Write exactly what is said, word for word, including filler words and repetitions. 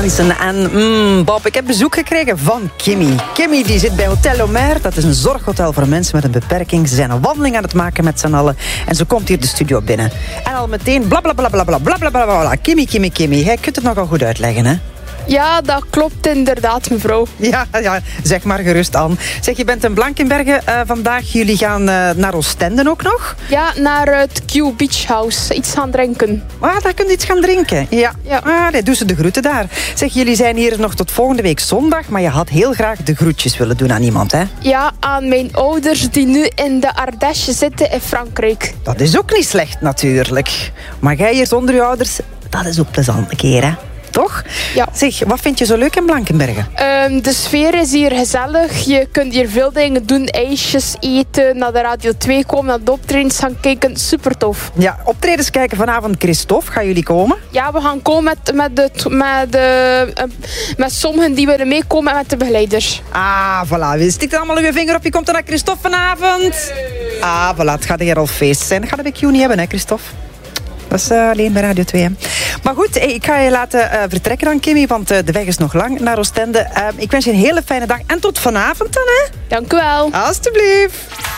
mensen. En mm, Bob, ik heb bezoek gekregen van Kimmy. Kimmy die zit bij Hotel Omer. Dat is een zorghotel voor mensen met een beperking. Ze zijn een wandeling aan het maken met z'n allen. En ze komt hier de studio binnen. En al meteen bla bla bla bla bla bla bla bla bla. Kimmy, Kimmy, Kimmy. Jij kunt het nogal goed uitleggen, hè? Ja, dat klopt inderdaad, mevrouw. Ja, ja, zeg maar gerust aan. Zeg, je bent in Blankenberge uh, vandaag. Jullie gaan uh, naar Oostende ook nog? Ja, naar het Q Beach House. Iets gaan drinken. Ah, daar kun je iets gaan drinken. Ja. ja. Ah, nee, doe ze de groeten daar. Zeg, jullie zijn hier nog tot volgende week zondag, maar je had heel graag de groetjes willen doen aan iemand, hè? Ja, aan mijn ouders die nu in de Ardèche zitten in Frankrijk. Dat is ook niet slecht, natuurlijk. Maar jij hier zonder je ouders, dat is ook plezant een keer, hè? Toch? Ja. Zeg, wat vind je zo leuk in Blankenberge? Um, de sfeer is hier gezellig. Je kunt hier veel dingen doen. IJsjes eten, naar de Radio twee komen, naar de optredens gaan kijken. Super tof. Ja, optredens kijken vanavond. Christophe, gaan jullie komen? Ja, we gaan komen met, met, de, met, de, uh, met sommigen die willen meekomen en met de begeleiders. Ah, voilà. Je stikt allemaal uw vinger op. Je komt er naar Christophe vanavond. Ah, voilà. Het gaat hier al feest zijn. Dat gaat de Q niet hebben, hè, Christophe? Dat is uh, alleen bij Radio twee. Hè. Maar goed, hey, ik ga je laten uh, vertrekken dan, Kimmy, want uh, de weg is nog lang naar Oostende. Uh, ik wens je een hele fijne dag en tot vanavond dan, hè? Dank u wel. Alsjeblieft.